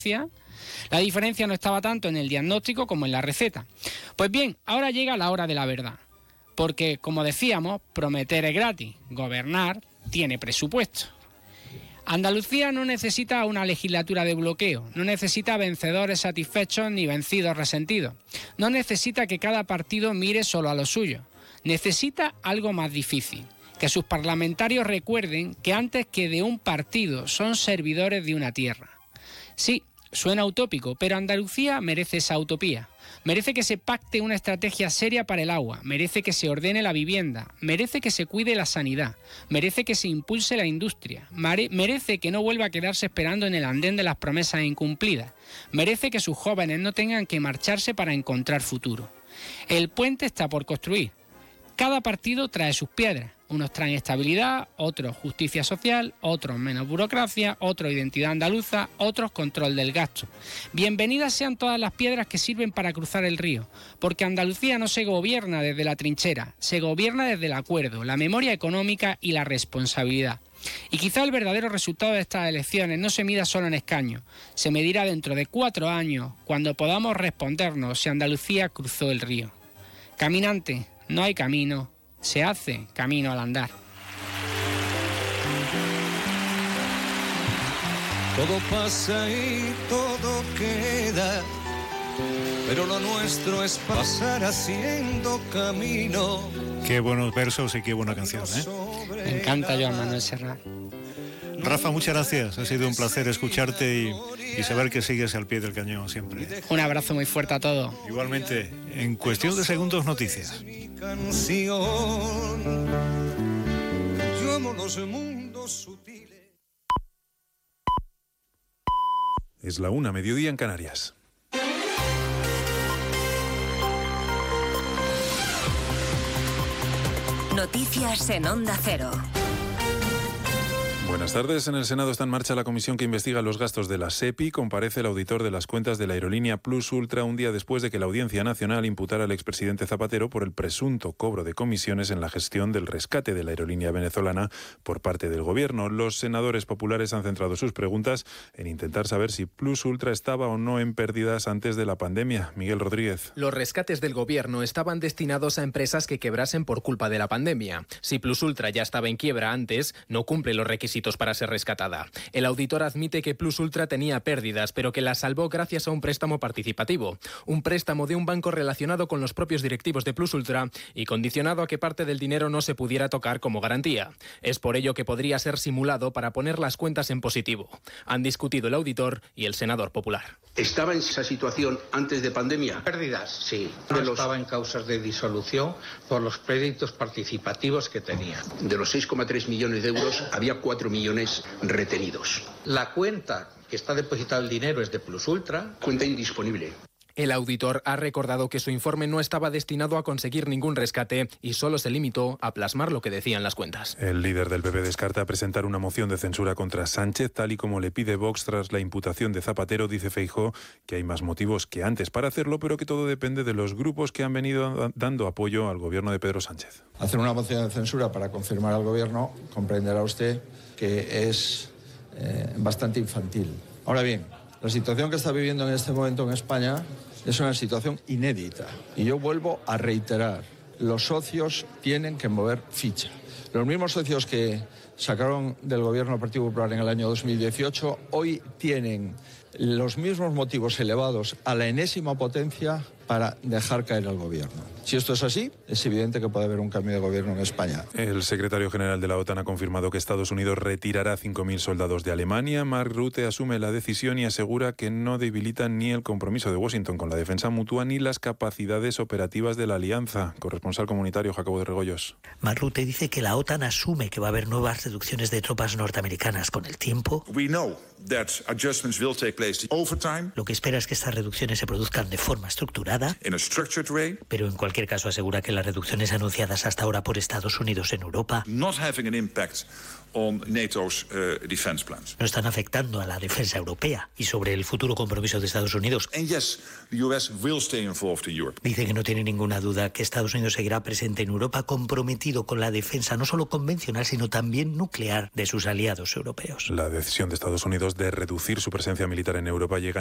La diferencia no estaba tanto en el diagnóstico como en la receta. Pues bien, ahora llega la hora de la verdad. Porque, como decíamos, prometer es gratis, gobernar tiene presupuesto. Andalucía no necesita una legislatura de bloqueo, no necesita vencedores satisfechos ni vencidos resentidos. No necesita que cada partido mire solo a lo suyo. Necesita algo más difícil. Que sus parlamentarios recuerden que antes que de un partido son servidores de una tierra. Sí, suena utópico, pero Andalucía merece esa utopía. Merece que se pacte una estrategia seria para el agua, merece que se ordene la vivienda, merece que se cuide la sanidad, merece que se impulse la industria, merece que no vuelva a quedarse esperando en el andén de las promesas incumplidas, merece que sus jóvenes no tengan que marcharse para encontrar futuro. El puente está por construir. Cada partido trae sus piedras. Unos traen estabilidad, otros justicia social, otros menos burocracia, otros identidad andaluza, otros control del gasto. Bienvenidas sean todas las piedras que sirven para cruzar el río, porque Andalucía no se gobierna desde la trinchera, se gobierna desde el acuerdo, la memoria económica y la responsabilidad. Y quizá el verdadero resultado de estas elecciones no se mida solo en escaños, se medirá dentro de 4 años, cuando podamos respondernos si Andalucía cruzó el río. Caminante, no hay camino, se hace camino al andar. Todo pasa y todo queda, pero lo nuestro es pasar haciendo camino. Qué buenos versos y qué buena canción, ¿eh? Me encanta Joan Manuel Serrat. Rafa, muchas gracias. Ha sido un placer escucharte y saber que sigues al pie del cañón siempre. Un abrazo muy fuerte a todos. Igualmente, en cuestión de segundos, noticias. Yo amo los mundos sutiles. Es la 1:00, mediodía en Canarias. Noticias en Onda Cero. Buenas tardes. En el Senado está en marcha la comisión que investiga los gastos de la SEPI. Comparece el auditor de las cuentas de la aerolínea Plus Ultra un día después de que la Audiencia Nacional imputara al expresidente Zapatero por el presunto cobro de comisiones en la gestión del rescate de la aerolínea venezolana por parte del gobierno. Los senadores populares han centrado sus preguntas en intentar saber si Plus Ultra estaba o no en pérdidas antes de la pandemia. Miguel Rodríguez. Los rescates del gobierno estaban destinados a empresas que quebrasen por culpa de la pandemia. Si Plus Ultra ya estaba en quiebra antes, no cumple los requisitos para ser rescatada. El auditor admite que Plus Ultra tenía pérdidas, pero que las salvó gracias a un préstamo participativo. Un préstamo de un banco relacionado con los propios directivos de Plus Ultra y condicionado a que parte del dinero no se pudiera tocar como garantía. Es por ello que podría ser simulado para poner las cuentas en positivo. Han discutido el auditor y el senador popular. ¿Estaba en esa situación antes de pandemia? Pérdidas, sí. No estaba en causas de disolución por los créditos participativos que tenía. De los 6,3 millones de euros, había 4 millones retenidos. La cuenta que está depositado el dinero es de Plus Ultra. Cuenta indisponible. El auditor ha recordado que su informe no estaba destinado a conseguir ningún rescate y solo se limitó a plasmar lo que decían las cuentas. El líder del PP descarta presentar una moción de censura contra Sánchez, tal y como le pide Vox tras la imputación de Zapatero. Dice Feijóo que hay más motivos que antes para hacerlo, pero que todo depende de los grupos que han venido dando apoyo al gobierno de Pedro Sánchez. Hacer una moción de censura para confirmar al gobierno, comprenderá usted que es bastante infantil. Ahora bien, la situación que está viviendo en este momento en España es una situación inédita. Y yo vuelvo a reiterar, los socios tienen que mover ficha. Los mismos socios que sacaron del gobierno del Partido Popular en el año 2018, hoy tienen los mismos motivos elevados a la enésima potencia para dejar caer al gobierno. Si esto es así, es evidente que puede haber un cambio de gobierno en España. El secretario general de la OTAN ha confirmado que Estados Unidos retirará 5.000 soldados de Alemania. Mark Rutte asume la decisión y asegura que no debilita ni el compromiso de Washington con la defensa mutua ni las capacidades operativas de la alianza. Corresponsal comunitario Jacobo de Regoyos. Mark Rutte dice que la OTAN asume que va a haber nuevas reducciones de tropas norteamericanas con el tiempo. Lo que espera es que estas reducciones se produzcan de forma estructurada estructurada, pero en cualquier caso asegura que las reducciones anunciadas hasta ahora por Estados Unidos en Europa no están afectando a la defensa europea. Y sobre el futuro compromiso de Estados Unidos, dice que no tiene ninguna duda que Estados Unidos seguirá presente en Europa, comprometido con la defensa no solo convencional, sino también nuclear de sus aliados europeos. La decisión de Estados Unidos de reducir su presencia militar en Europa llega